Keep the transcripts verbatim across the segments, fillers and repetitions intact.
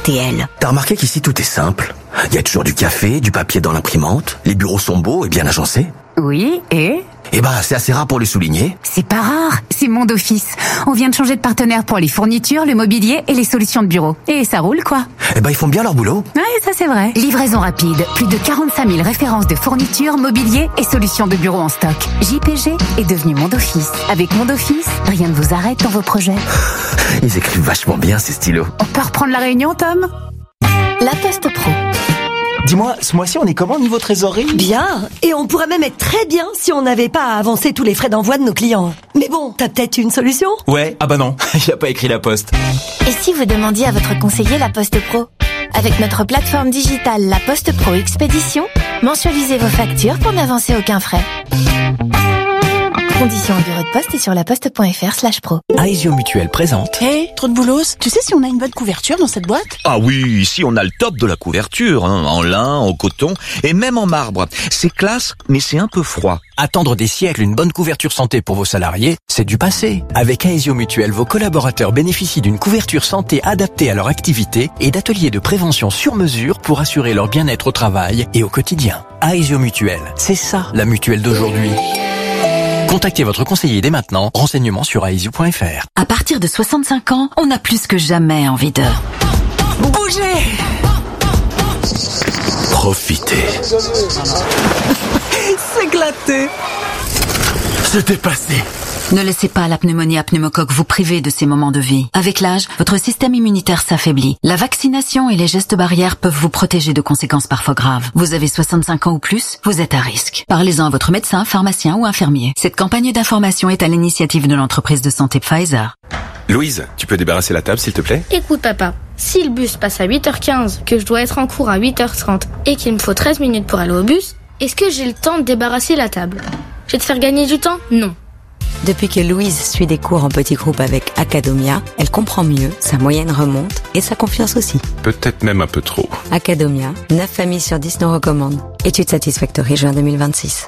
T L. T'as remarqué qu'ici tout est simple? Il y a toujours du café, du papier dans l'imprimante, les bureaux sont beaux et bien agencés. Oui, et Eh ben, c'est assez rare pour le souligner. c'est pas rare, c'est Monde Office. On vient de changer de partenaire pour les fournitures, le mobilier et les solutions de bureau. Et ça roule, quoi. Eh ben, ils font bien leur boulot. Ouais, ça c'est vrai. Livraison rapide, plus de quarante-cinq mille références de fournitures, mobilier et solutions de bureau en stock. J P G est devenu Monde Office. Avec Monde Office, rien ne vous arrête dans vos projets. Ils écrivent vachement bien, ces stylos. On peut reprendre la réunion, Tom? La Poste Pro. Dis-moi, ce mois-ci, on est comment niveau trésorerie? Bien, et on pourrait même être très bien si on n'avait pas à avancer tous les frais d'envoi de nos clients. Mais bon, t'as peut-être une solution? Ouais, ah bah non, il a pas écrit la poste. Et si vous demandiez à votre conseiller La Poste Pro? Avec notre plateforme digitale La Poste Pro Expédition, mensualisez vos factures pour n'avancer aucun frais. Conditions au bureau de poste et sur laposte.fr slash pro. Aesio Mutuel présente. Hé, hey, trop de boulos, tu sais si on a une bonne couverture dans cette boîte? Ah oui, ici on a le top de la couverture, hein, en lin, en coton et même en marbre. C'est classe, mais c'est un peu froid. Attendre des siècles une bonne couverture santé pour vos salariés, c'est du passé. Avec Aesio Mutuel, vos collaborateurs bénéficient d'une couverture santé adaptée à leur activité et d'ateliers de prévention sur mesure pour assurer leur bien-être au travail et au quotidien. Aesio Mutuel, c'est ça la mutuelle d'aujourd'hui. Contactez votre conseiller dès maintenant. Renseignements sur aesio point f r. À partir de soixante-cinq ans, on a plus que jamais envie de bouger. Profitez. S'éclater. Se dépasser. Ne laissez pas la pneumonie à pneumocoque vous priver de ces moments de vie. Avec l'âge, votre système immunitaire s'affaiblit. La vaccination et les gestes barrières peuvent vous protéger de conséquences parfois graves. Vous avez soixante-cinq ans ou plus, vous êtes à risque. Parlez-en à votre médecin, pharmacien ou infirmier. Cette campagne d'information est à l'initiative de l'entreprise de santé Pfizer. Louise, tu peux débarrasser la table s'il te plaît? Écoute papa, si le bus passe à huit heures quinze, que je dois être en cours à huit heures trente et qu'il me faut treize minutes pour aller au bus, est-ce que j'ai le temps de débarrasser la table? Je vais te faire gagner du temps? Non. Depuis que Louise suit des cours en petits groupes avec Academia, elle comprend mieux, sa moyenne remonte et sa confiance aussi. Peut-être même un peu trop. Academia, neuf familles sur dix nous recommandent. Étude Satisfactory juin deux mille vingt-six.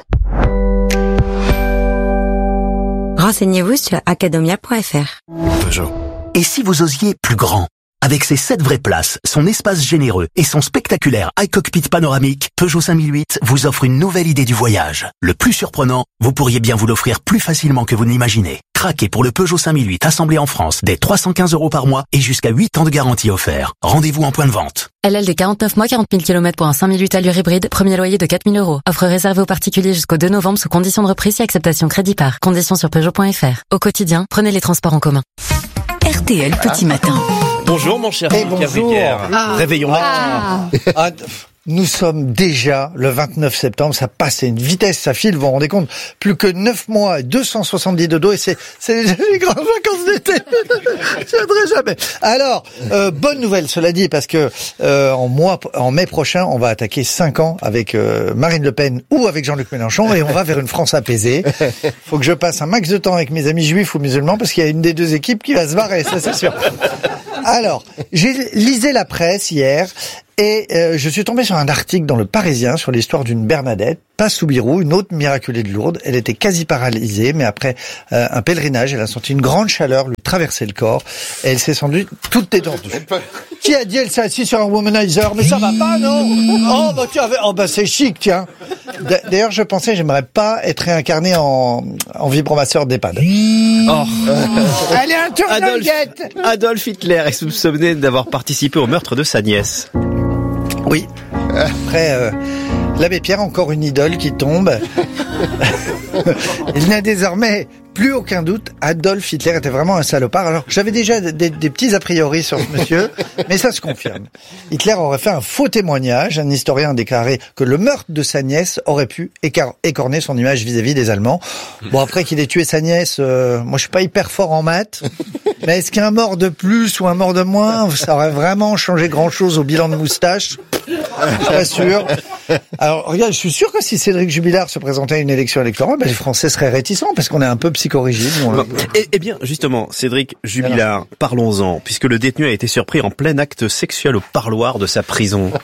Renseignez-vous sur academia point f r. Peugeot. Et si vous osiez plus grand? Avec ses sept vraies places, son espace généreux et son spectaculaire iCockpit panoramique, Peugeot cinq mille huit vous offre une nouvelle idée du voyage. Le plus surprenant, vous pourriez bien vous l'offrir plus facilement que vous ne l'imaginez. Craquez pour le Peugeot cinq mille huit assemblé en France dès trois cent quinze euros par mois et jusqu'à huit ans de garantie offert. Rendez-vous en point de vente. L L D quarante-neuf mois, quarante mille kilomètres pour un cinq mille huit allure hybride, premier loyer de quatre mille euros. Offre réservée aux particuliers jusqu'au deux novembre sous conditions de reprise et acceptation crédit par. Conditions sur Peugeot point f r. Au quotidien, prenez les transports en commun. R T L Petit Matin. Bonjour mon cher Eh, bonjour. ah. Réveillons-nous. Ah. Ah, nous sommes déjà le vingt-neuf septembre, ça passe à une vitesse, ça file, vous vous rendez compte? Plus que neuf mois et deux cent soixante-dix dodo et c'est, c'est les grandes vacances d'été. Je viendrai jamais. Alors, euh, bonne nouvelle, cela dit, parce que euh, en mois, en mai prochain, on va attaquer cinq ans avec euh, Marine Le Pen ou avec Jean-Luc Mélenchon et on va vers une France apaisée. Faut que je passe un max de temps avec mes amis juifs ou musulmans parce qu'il y a une des deux équipes qui va se barrer, ça c'est sûr. Alors, j'ai lisé la presse hier et euh, je suis tombé sur un article dans Le Parisien sur l'histoire d'une Bernadette, pas Soubirous, une autre miraculée de Lourdes. Elle était quasi paralysée, mais après euh, un pèlerinage, elle a senti une grande chaleur lui traverser le corps et elle s'est sentie toute détendue. Qui a dit elle s'est assise sur un womanizer? Mais ça va pas, non? Oh bah tiens, oh bah c'est chic, tiens. D'ailleurs, je pensais, j'aimerais pas être réincarné en, en vibromasseur d'EHPAD. Oh. Allez, un tour Adolf, d'enquête. Adolf Hitler est soupçonné d'avoir participé au meurtre de sa nièce. Oui. Après, euh, l'abbé Pierre, encore une idole qui tombe. Il n'a désormais plus aucun doute, Adolf Hitler était vraiment un salopard. Alors, j'avais déjà des, des petits a priori sur ce monsieur, mais ça se confirme. Hitler aurait fait un faux témoignage. Un historien a déclaré que le meurtre de sa nièce aurait pu écar- écorner son image vis-à-vis des Allemands. Bon, après qu'il ait tué sa nièce, euh, moi je suis pas hyper fort en maths, mais est-ce qu'un mort de plus ou un mort de moins, ça aurait vraiment changé grand-chose au bilan de moustache? Pas sûr. Alors, regarde, je suis sûr que si Cédric Jubilard se présentait à une élection électorale, ben, les Français seraient réticents parce qu'on est un peu psychorigide. Bon, eh, eh bien, justement, Cédric Jubilard, parlons-en, puisque le détenu a été surpris en plein acte sexuel au parloir de sa prison.